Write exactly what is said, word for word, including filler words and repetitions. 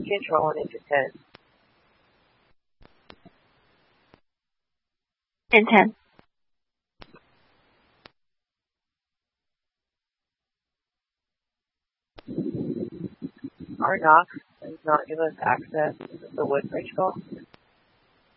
Control and into ten. In ten. Our dock does not give us access to the Woodbridge Gulf.